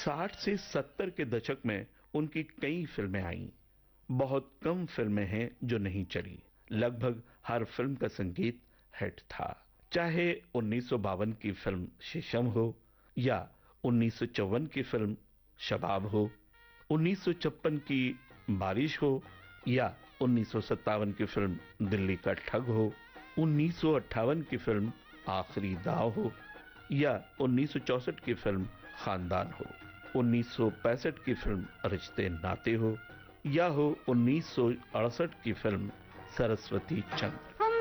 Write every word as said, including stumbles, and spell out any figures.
साठ से सत्तर के दशक में उनकी कई फिल्में आईं। बहुत कम फिल्में हैं जो नहीं चली। लगभग हर फिल्म का संगीत हिट था। चाहे उन्नीस सौ बावन की फिल्म शीशम हो या उन्नीस सौ चौवन की फिल्म शबाब हो, उन्नीस सौ छप्पन की बारिश हो या उन्नीस सौ सत्तावन की फिल्म दिल्ली का ठग हो, उन्नीस सौ अट्ठावन की फिल्म आखिरी दाव हो या उन्नीस सौ चौसठ की फिल्म खानदान हो, उन्नीस सौ पैंसठ की फिल्म रिश्ते नाते हो या हो उन्नीस सौ अड़सठ की फिल्म सरस्वती चंद्र।